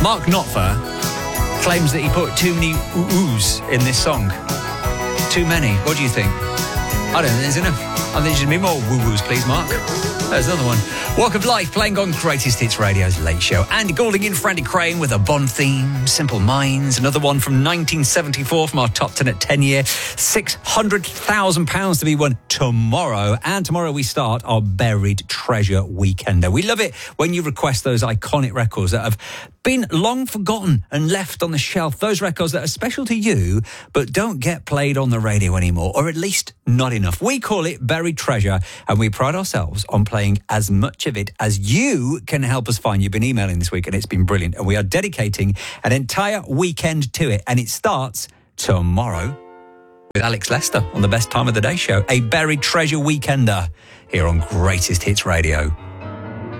Mark Knopfler claims that he put too many oohs in this song. Too many. What do you think? I don't think there's enough. I think there should be more woo-woos, please, Mark. There's another one. Walk of Life playing on Greatest Hits Radio's Late Show. Andy Goulding in for Andy Crane with a Bond theme. Simple Minds. Another one from 1974 from our top 10 at 10 year. £600,000 to be won tomorrow. And tomorrow we start our Buried Treasure Weekender. We love it when you request those iconic records that have been long forgotten and left on the shelf. Those records that are special to you but don't get played on the radio anymore, or at least not enough. We call it Buried Treasure, and we pride ourselves on playing as much of it as you can help us find. You've been emailing this week and it's been brilliant, and we are dedicating an entire weekend to it, and it starts tomorrow with Alex Lester on the Best Time of the Day show. A Buried Treasure Weekender here on Greatest Hits Radio.